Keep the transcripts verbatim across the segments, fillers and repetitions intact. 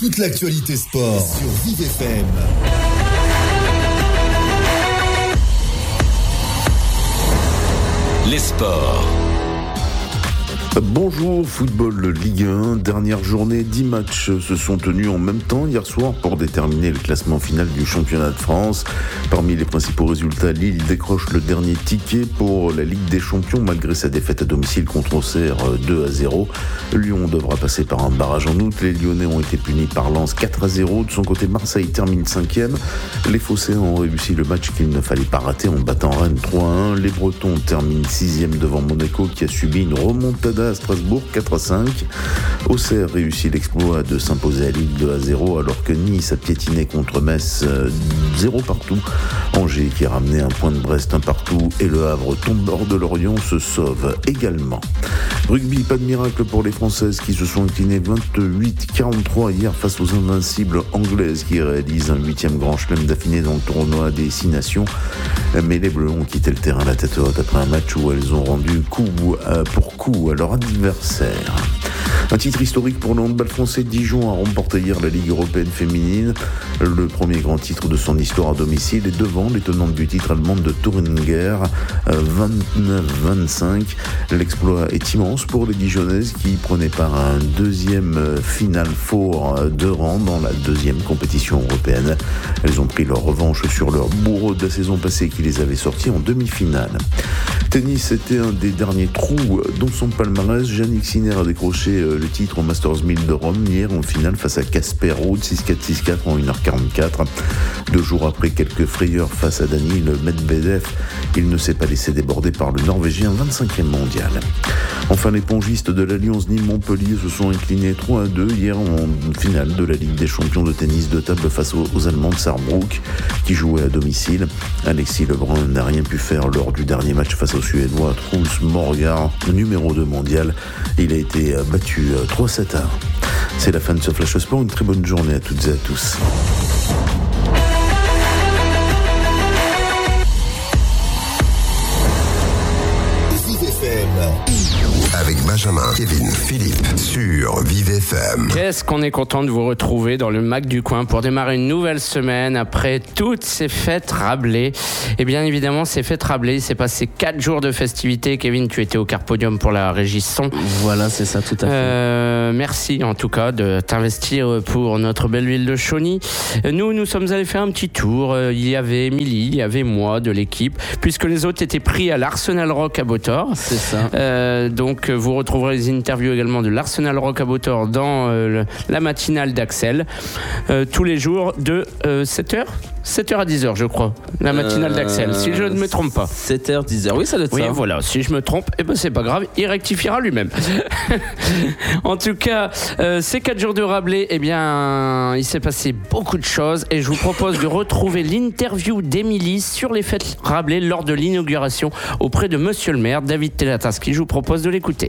Toute l'actualité sport sur Vive F M. Les sports. Bonjour, football Ligue un, dernière journée, dix matchs se sont tenus en même temps hier soir pour déterminer le classement final du championnat de France. Parmi les principaux résultats, Lille décroche le dernier ticket pour la Ligue des Champions malgré sa défaite à domicile contre Auxerre deux à zéro. Lyon devra passer par un barrage en août, les Lyonnais ont été punis par Lens quatre à zéro. De son côté, Marseille termine cinquième. Les Phocéens ont réussi le match qu'il ne fallait pas rater en battant Rennes trois à un. Les Bretons terminent sixième devant Monaco qui a subi une remontada à Strasbourg quatre à cinq. Auxerre réussit l'exploit de s'imposer à Lille deux à zéro alors que Nice a piétiné contre Metz zéro partout. Angers qui a ramené un point de Brest un partout et le Havre tombeur de Lorient se sauve également. Rugby, pas de miracle pour les Françaises qui se sont inclinées vingt-huit à quarante-trois hier face aux invincibles Anglaises qui réalisent un huitième grand chelem d'affilée dans le tournoi des Six Nations. Mais les Bleus ont quitté le terrain la tête haute après un match où elles ont rendu coup pour coup à leur adversaire. Un titre historique pour le handball français. Dijon a remporté hier la Ligue européenne féminine, le premier grand titre de son histoire à domicile et devant les tenantes du titre allemande de Thüringer, vingt-neuf à vingt-cinq. L'exploit est immense pour les Dijonnaises qui prenaient part à un deuxième Final Four de rang dans la deuxième compétition européenne. Elles ont pris leur revanche sur leur bourreau de la saison passée qui les avait sortis en demi-finale. Tennis était un des derniers trous dans son palmarès. Jannik Sinner a décroché le titre au Masters mille de Rome hier en finale face à Casper Ruud six quatre six quatre en une heure quarante-quatre. Deux jours après quelques frayeurs face à Daniil Medvedev, il ne s'est pas laissé déborder par le Norvégien vingt-cinquième mondial. Enfin, les pongistes de l'Alliance Nîmes-Montpellier se sont inclinés trois à deux hier en finale de la Ligue des champions de tennis de table face aux, aux Allemands de Saarbrück qui jouaient à domicile. Alexis Lebrun n'a rien pu faire lors du dernier match face au Suédois Truls Morgar, numéro deux mondial. Il a été battu trois sept à un. C'est la fin de ce Flash Sport. Une très bonne journée à toutes et à tous. Avec Benjamin, Kevin, Philippe sur Vive F M. Qu'est-ce qu'on est content de vous retrouver dans le Mac du Coin pour démarrer une nouvelle semaine après toutes ces fêtes Rabelais. Et bien évidemment, ces fêtes Rabelais, il s'est passé quatre jours de festivités. Kevin, tu étais au Carpodium pour la régie son. Voilà, c'est ça, tout à fait. Euh, merci en tout cas de t'investir pour notre belle ville de Chauny. Nous, nous sommes allés faire un petit tour. Il y avait Émilie, il y avait moi de l'équipe, puisque les autres étaient pris à l'Arsenal Rock à Beautor. C'est ça. Euh, donc vous retrouverez les interviews également de l'Arsenal Rock à Beautor dans euh, le, la matinale d'Axel euh, tous les jours de euh, sept heures sept heures à dix heures je crois, la matinale euh, d'Axel, si je ne me trompe pas. sept heures dix heures, oui ça doit être oui, ça. Oui voilà, si je me trompe, eh ben c'est pas grave, il rectifiera lui-même. En tout cas, euh, ces quatre jours de Rabelais, eh bien il s'est passé beaucoup de choses et je vous propose de retrouver l'interview d'Émilie sur les fêtes Rabelais lors de l'inauguration auprès de Monsieur le maire David Telatansky. Je vous propose de l'écouter.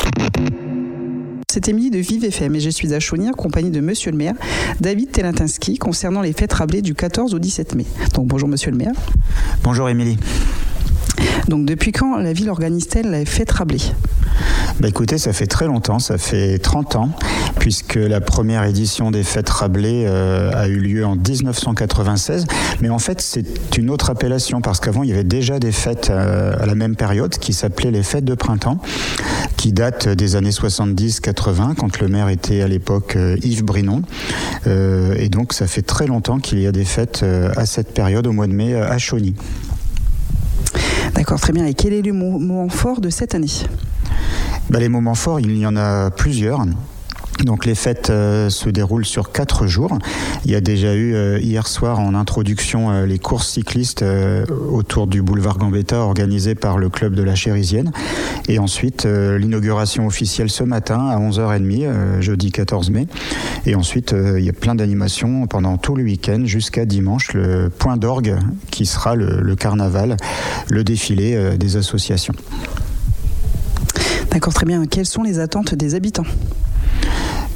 C'est Émilie de Vive F M et je suis à Chauny en compagnie de Monsieur le maire David Telatansky concernant les fêtes Rabelais du quatorze au dix-sept mai. Donc bonjour Monsieur le maire. Bonjour Émilie. Donc depuis quand la ville organise-t-elle la fête Rabelais ? Bah écoutez, ça fait très longtemps, ça fait trente ans, puisque la première édition des fêtes Rabelais euh, a eu lieu en dix-neuf cent quatre-vingt-seize. Mais en fait, c'est une autre appellation, parce qu'avant, il y avait déjà des fêtes euh, à la même période qui s'appelaient les fêtes de printemps, qui datent des années soixante-dix quatre-vingts, quand le maire était à l'époque euh, Yves Brinon. Euh, et donc, ça fait très longtemps qu'il y a des fêtes euh, à cette période, au mois de mai, à Chauny. D'accord, très bien. Et quel est le moment fort de cette année ? Bah, les moments forts, il y en a plusieurs. Donc les fêtes euh, se déroulent sur quatre jours. Il y a déjà eu euh, hier soir en introduction euh, les courses cyclistes euh, autour du boulevard Gambetta organisées par le club de la Chérisienne. Et ensuite euh, l'inauguration officielle ce matin à onze heures trente, euh, jeudi quatorze mai. Et ensuite euh, il y a plein d'animations pendant tout le week-end jusqu'à dimanche, le point d'orgue qui sera le, le carnaval, le défilé euh, des associations. D'accord, très bien. Quelles sont les attentes des habitants ?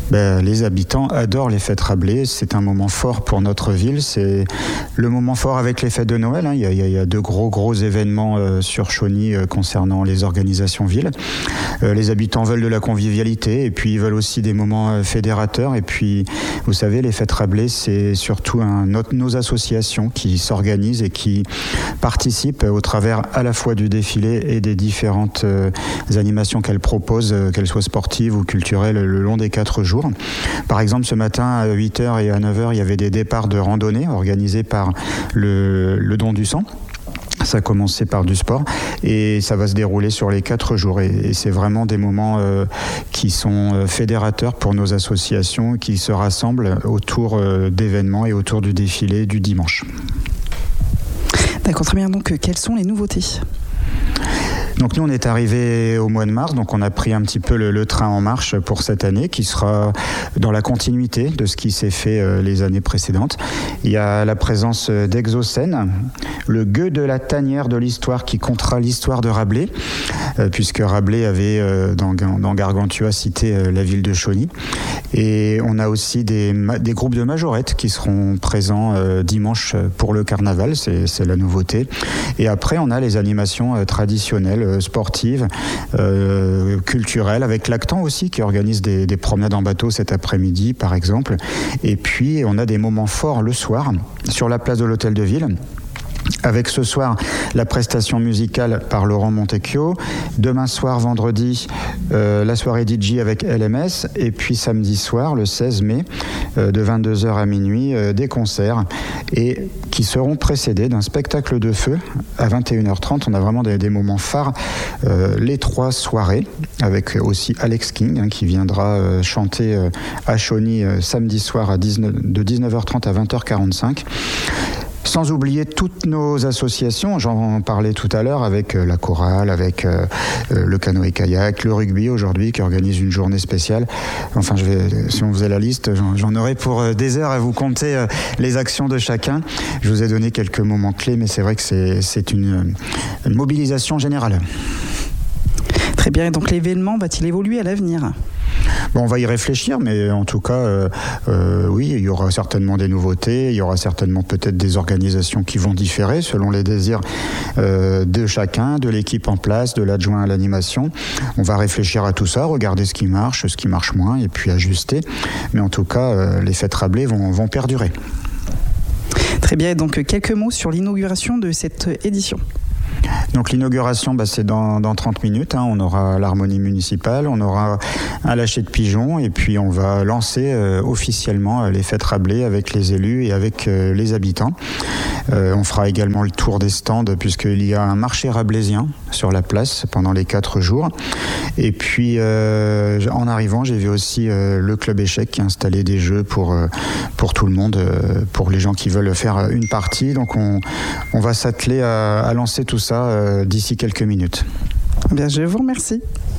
Ben, les habitants adorent les fêtes Rabelais. C'est un moment fort pour notre ville. C'est le moment fort avec les fêtes de Noël. Hein. Il y a, il y a deux gros gros événements euh, sur Chauny euh, concernant les organisations villes. Euh, les habitants veulent de la convivialité et puis ils veulent aussi des moments euh, fédérateurs. Et puis, vous savez, les fêtes Rabelais, c'est surtout un, notre, nos associations qui s'organisent et qui participent au travers à la fois du défilé et des différentes euh, animations qu'elles proposent, euh, qu'elles soient sportives ou culturelles, le long des quatre jours. Par exemple, ce matin à huit heures et à neuf heures, il y avait des départs de randonnée organisés par le, le don du sang. Ça a commencé par du sport et ça va se dérouler sur les quatre jours. Et, et c'est vraiment des moments euh, qui sont fédérateurs pour nos associations qui se rassemblent autour euh, d'événements et autour du défilé du dimanche. D'accord, très bien. Donc, quelles sont les nouveautés ? Donc nous on est arrivé au mois de mars, donc on a pris un petit peu le, le train en marche pour cette année qui sera dans la continuité de ce qui s'est fait euh, les années précédentes. Il y a la présence d'Exocène, le gueux de la tanière de l'histoire qui comptera l'histoire de Rabelais, euh, puisque Rabelais avait euh, dans, dans Gargantua cité euh, la ville de Chauny. Et on a aussi des, des groupes de majorettes qui seront présents euh, dimanche pour le carnaval, c'est, c'est la nouveauté. Et après on a les animations euh, traditionnelles, sportives, euh, culturelles, avec l'Actan aussi qui organise des, des promenades en bateau cet après-midi par exemple. Et puis on a des moments forts le soir sur la place de l'Hôtel de Ville. Avec ce soir la prestation musicale par Laurent Montecchio, demain soir vendredi euh, la soirée D J avec L M S et puis samedi soir le seize mai euh, de vingt-deux heures à minuit euh, des concerts et qui seront précédés d'un spectacle de feu à vingt et une heures trente. On a vraiment des, des moments phares euh, les trois soirées avec aussi Alex King hein, qui viendra euh, chanter euh, à Chauny euh, samedi soir à dix-neuf, de dix-neuf heures trente à vingt heures quarante-cinq. Sans oublier toutes nos associations, j'en parlais tout à l'heure avec la chorale, avec euh, le canoë-kayak, le rugby aujourd'hui qui organise une journée spéciale. Enfin, je vais, si on faisait la liste, j'en, j'en aurais pour des heures à vous compter euh, les actions de chacun. Je vous ai donné quelques moments clés, mais c'est vrai que c'est, c'est une, une mobilisation générale. Très bien, et donc l'événement va-t-il évoluer à l'avenir ? Bon, on va y réfléchir, mais en tout cas, euh, euh, oui, il y aura certainement des nouveautés, il y aura certainement peut-être des organisations qui vont différer selon les désirs euh, de chacun, de l'équipe en place, de l'adjoint à l'animation. On va réfléchir à tout ça, regarder ce qui marche, ce qui marche moins, et puis ajuster. Mais en tout cas, euh, les fêtes Rabelais vont, vont perdurer. Très bien, donc quelques mots sur l'inauguration de cette édition. Donc l'inauguration, bah, c'est dans, dans trente minutes. Hein. On aura l'harmonie municipale, on aura un lâcher de pigeons et puis on va lancer euh, officiellement euh, les fêtes Rabelais avec les élus et avec euh, les habitants. Euh, on fera également le tour des stands puisqu'il y a un marché rabelaisien sur la place pendant les quatre jours. Et puis euh, en arrivant, j'ai vu aussi euh, le club échec qui a installé des jeux pour, euh, pour tout le monde, euh, pour les gens qui veulent faire une partie. Donc on, on va s'atteler à, à lancer tout ça euh, d'ici quelques minutes. Bien, je vous remercie.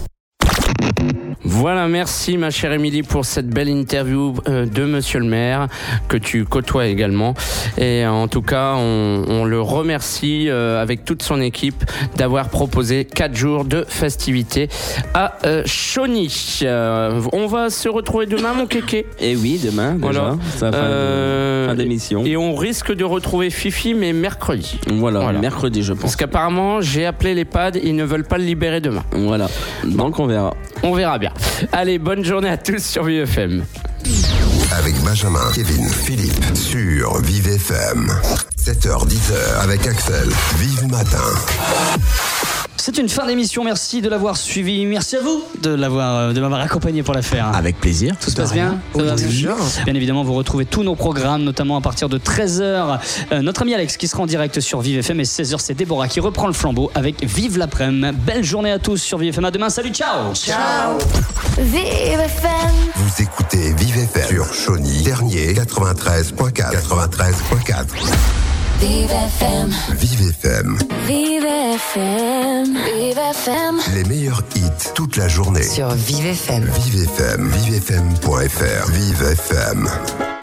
Voilà, merci ma chère Émilie pour cette belle interview euh, de Monsieur le maire que tu côtoies également. Et en tout cas, on, on le remercie euh, avec toute son équipe d'avoir proposé quatre jours de festivités à euh, Chauny. Euh, on va se retrouver demain, mon kéké. Et oui, demain, déjà. Voilà. Ça fin, euh, de, fin d'émission. Et on risque de retrouver Fifi, mais mercredi. Voilà, voilà. mercredi, je pense. Parce qu'apparemment, j'ai appelé l'EHPAD, ils ne veulent pas le libérer demain. Voilà, donc on verra. On verra bien. Allez, bonne journée à tous sur Vive F M. Avec Benjamin, Kevin, Philippe sur Vive F M. sept heures dix avec Axel. Vive Matin. C'est une fin d'émission, merci de l'avoir suivi, merci à vous de l'avoir, de m'avoir accompagné pour la faire. Avec plaisir. Tout se passe bien, ça va bien. Bien évidemment, vous retrouvez tous nos programmes, notamment à partir de treize heures. Euh, notre ami Alex qui sera en direct sur Vive F M et seize heures, c'est Déborah qui reprend le flambeau avec Vive l'après-midi. Belle journée à tous sur Vive F M. À demain, salut, ciao. Ciao. Vive F M. Vous écoutez Vive F M sur Chauny, Dernier, quatre-vingt-treize point quatre. quatre-vingt-treize point quatre. Vive F M. Vive F M. Vive F M. Vive F M. Les meilleurs hits toute la journée. Sur Vive F M. Vive F M. Vive F M point F R. Vive F M.